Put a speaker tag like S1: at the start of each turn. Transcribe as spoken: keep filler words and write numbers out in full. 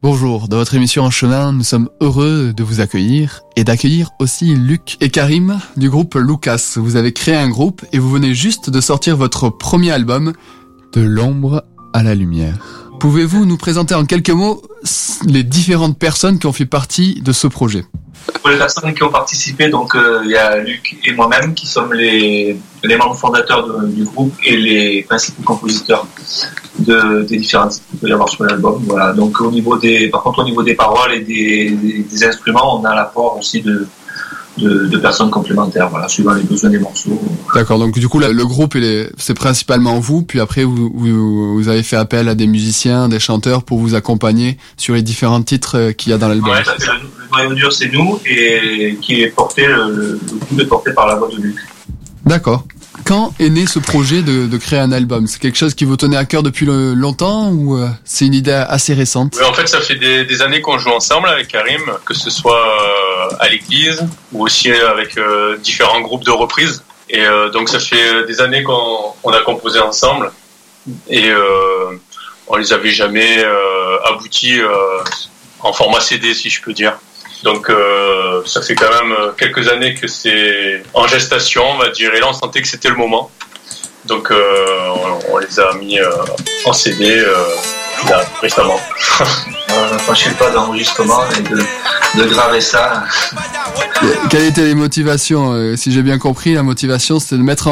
S1: Bonjour, dans votre émission En Chemin, nous sommes heureux de vous accueillir et d'accueillir aussi Luc et Karim du groupe Lucas. Vous avez créé un groupe et vous venez juste de sortir votre premier album, De l'ombre à la lumière. Pouvez-vous nous présenter en quelques mots les différentes personnes qui ont fait partie de ce projet ?
S2: Pour les personnes qui ont participé, donc euh, il y a Luc et moi-même qui sommes les, les membres fondateurs de, du groupe et les principaux compositeurs de, des différents titres qu'il peut y avoir sur l'album. Voilà. Donc au niveau des, par contre au niveau des paroles et des, des, des instruments, on a l'apport aussi de, de, de personnes complémentaires, voilà, suivant les besoins des morceaux.
S1: D'accord, donc du coup là, le groupe il est, c'est principalement vous, puis après vous, vous, vous avez fait appel à des musiciens, des chanteurs pour vous accompagner sur les différents titres qu'il y a dans l'album.
S2: Ouais, ça fait le, le noyau dur c'est nous et qui est porté, le, le groupe est porté par la voix de Luc.
S1: D'accord. Quand est né ce projet de, de créer un album ? C'est quelque chose qui vous tenait à cœur depuis le, longtemps ou euh, c'est une idée assez récente ?
S3: Oui, en fait, ça fait des, des années qu'on joue ensemble avec Karim, que ce soit euh, à l'église ou aussi avec euh, différents groupes de reprises. Et euh, donc, ça fait des années qu'on on a composé ensemble et euh, on les avait jamais euh, aboutis euh, en format C D, si je peux dire. Donc euh, ça fait quand même quelques années que c'est en gestation, on va dire, et là on sentait que c'était le moment. Donc euh, on, on les a mis euh, en C D euh, là, récemment.
S2: On a franchi le pas d'enregistrement et de, de graver ça.
S1: Quelles étaient les motivations ? Si j'ai bien compris, la motivation c'était de mettre en